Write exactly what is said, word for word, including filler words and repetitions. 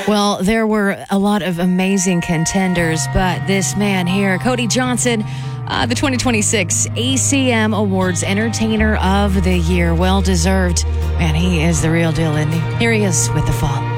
Well, there were a lot of amazing contenders, but this man here, Cody Johnson, uh, the twenty twenty-six A C M Awards Entertainer of the Year, well deserved. Man, he is the real deal, isn't he? Here he is with The Fall.